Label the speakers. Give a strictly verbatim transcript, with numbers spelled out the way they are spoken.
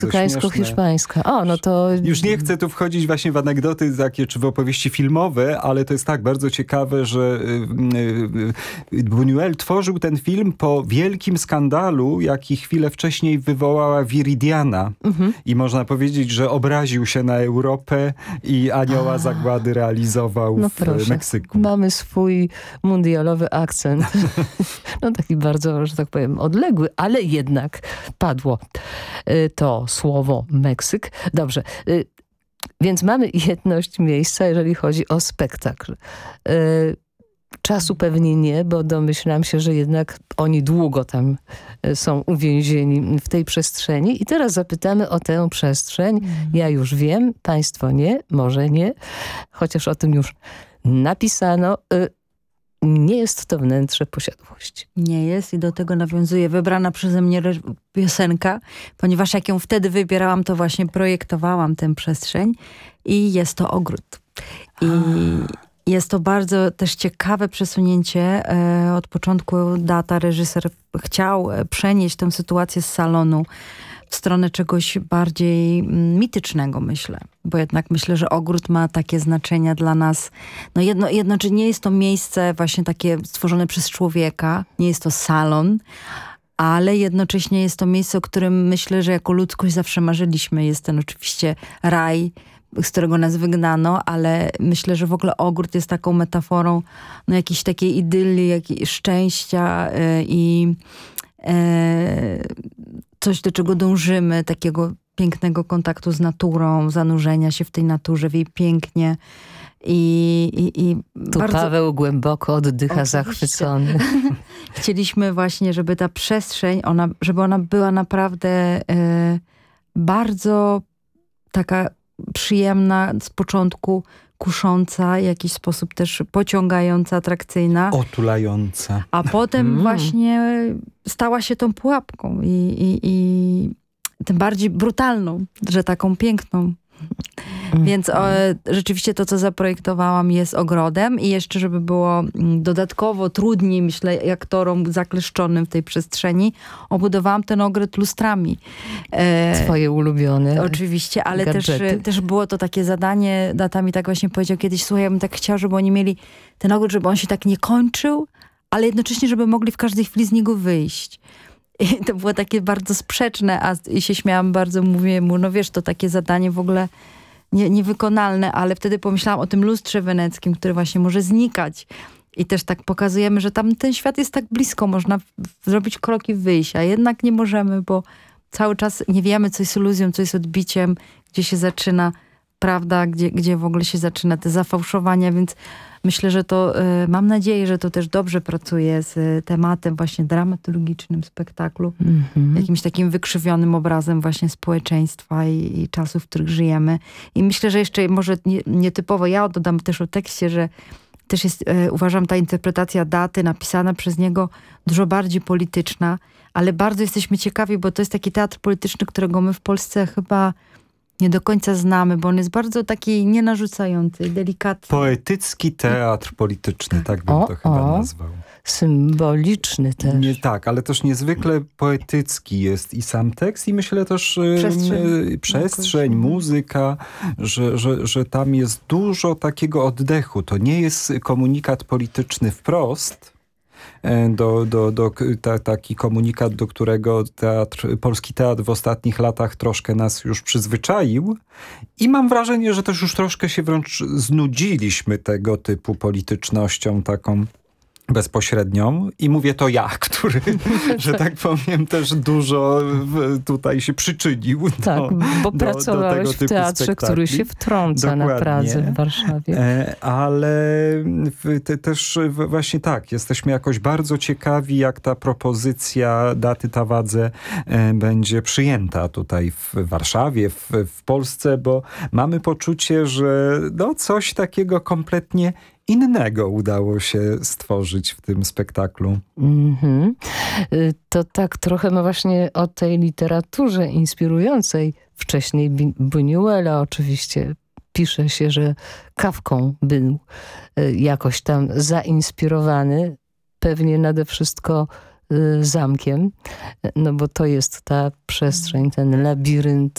Speaker 1: Meksykańsko-hiszpańska. O, no to...
Speaker 2: Już nie chcę tu wchodzić właśnie w anegdoty takie, czy w opowieści filmowe, ale to jest tak bardzo ciekawe, że Buñuel tworzył ten film po wielkim skandalu, jaki chwilę wcześniej wywołała Viridiana. Mhm. I można powiedzieć, że obraził się na Europę i Anioła A. Zagłady realizował no w proszę. Meksyku.
Speaker 1: Mamy swój mundialowy akcent. No taki bardzo, że tak powiem, odległy, ale jednak padło to słowo Meksyk. Dobrze. Więc mamy jedność miejsca, jeżeli chodzi o spektakl. Czasu pewnie nie, bo domyślam się, że jednak oni długo tam są uwięzieni w tej przestrzeni. I teraz zapytamy o tę przestrzeń. Ja już wiem, państwo nie, może nie, chociaż o tym już napisano. Nie jest to wnętrze posiadłości.
Speaker 3: Nie jest i do tego nawiązuje wybrana przeze mnie piosenka, ponieważ jak ją wtedy wybierałam, to właśnie projektowałam tę przestrzeń i jest to ogród. I jest to bardzo też ciekawe przesunięcie. Od początku data reżyser chciał przenieść tę sytuację z salonu w stronę czegoś bardziej mitycznego, myślę. Bo jednak myślę, że ogród ma takie znaczenia dla nas. No jedno, jedno, czy nie jest to miejsce właśnie takie stworzone przez człowieka, nie jest to salon, ale jednocześnie jest to miejsce, o którym myślę, że jako ludzkość zawsze marzyliśmy. Jest ten oczywiście raj, z którego nas wygnano, ale myślę, że w ogóle ogród jest taką metaforą no, jakiejś takiej idylii, jakiejś szczęścia yy, i yy, coś, do czego dążymy, takiego pięknego kontaktu z naturą, zanurzenia się w tej naturze, w jej pięknie. I, i, i
Speaker 1: tu
Speaker 3: bardzo...
Speaker 1: Paweł głęboko oddycha, oczywiście. Zachwycony.
Speaker 3: Chcieliśmy właśnie, żeby ta przestrzeń, ona, żeby ona była naprawdę e, bardzo taka przyjemna z początku, kusząca, w jakiś sposób też pociągająca, atrakcyjna.
Speaker 2: Otulająca.
Speaker 3: A potem mm. właśnie stała się tą pułapką i, i, i tym bardziej brutalną, że taką piękną. Mm. Więc o, rzeczywiście to, co zaprojektowałam, jest ogrodem i jeszcze, żeby było dodatkowo trudniej, myślę, aktorom zakleszczonym w tej przestrzeni, obudowałam ten ogród lustrami.
Speaker 1: E, Twoje ulubione.
Speaker 3: Oczywiście, ale też, też było to takie zadanie, Data mi tak właśnie powiedział kiedyś, słuchaj, ja bym tak chciała, żeby oni mieli ten ogród, żeby on się tak nie kończył, ale jednocześnie, żeby mogli w każdej chwili z niego wyjść. I to było takie bardzo sprzeczne, a i się śmiałam bardzo, mówię mu, no wiesz, to takie zadanie w ogóle nie, niewykonalne, ale wtedy pomyślałam o tym lustrze weneckim, które właśnie może znikać. I też tak pokazujemy, że tam ten świat jest tak blisko, można w, zrobić krok i wyjść, a jednak nie możemy, bo cały czas nie wiemy, co jest iluzją, co jest odbiciem, gdzie się zaczyna prawda, gdzie, gdzie w ogóle się zaczyna te zafałszowania, więc myślę, że to, y, mam nadzieję, że to też dobrze pracuje z y, tematem właśnie dramatologicznym spektaklu. Mm-hmm. Jakimś takim wykrzywionym obrazem właśnie społeczeństwa i, i czasów, w których żyjemy. I myślę, że jeszcze może nie, nietypowo, ja dodam też o tekście, że też jest, y, uważam, ta interpretacja Daty napisana przez niego dużo bardziej polityczna, ale bardzo jesteśmy ciekawi, bo to jest taki teatr polityczny, którego my w Polsce chyba nie do końca znamy, bo on jest bardzo taki nienarzucający, delikatny.
Speaker 2: Poetycki teatr polityczny, tak bym
Speaker 1: o,
Speaker 2: to chyba
Speaker 1: o.
Speaker 2: nazwał.
Speaker 1: Symboliczny też.
Speaker 2: Nie, tak, ale też niezwykle poetycki jest i sam tekst i myślę też
Speaker 3: przestrzeń,
Speaker 2: y, przestrzeń muzyka, że, że, że tam jest dużo takiego oddechu. To nie jest komunikat polityczny wprost, Do, do, do, ta, taki komunikat, do którego teatr, polski teatr w ostatnich latach troszkę nas już przyzwyczaił i mam wrażenie, że też już troszkę się wręcz znudziliśmy tego typu politycznością taką bezpośrednią i mówię to ja, który, że tak powiem, też dużo w, tutaj się przyczynił do,
Speaker 1: tak, bo
Speaker 2: do,
Speaker 1: pracowałeś
Speaker 2: do tego typu
Speaker 1: w teatrze,
Speaker 2: spektakli.
Speaker 1: Który się wtrąca Dokładnie. Na Pradze w Warszawie.
Speaker 2: E, ale w, te, też w, właśnie tak, jesteśmy jakoś bardzo ciekawi, jak ta propozycja Daty Tawadze e, będzie przyjęta tutaj w Warszawie, w, w Polsce, bo mamy poczucie, że no, coś takiego kompletnie innego udało się stworzyć w tym spektaklu. Mm-hmm.
Speaker 1: To tak trochę ma właśnie o tej literaturze inspirującej. Wcześniej Buñuela oczywiście pisze się, że Kafką był jakoś tam zainspirowany. Pewnie nade wszystko zamkiem, no bo to jest ta przestrzeń, ten labirynt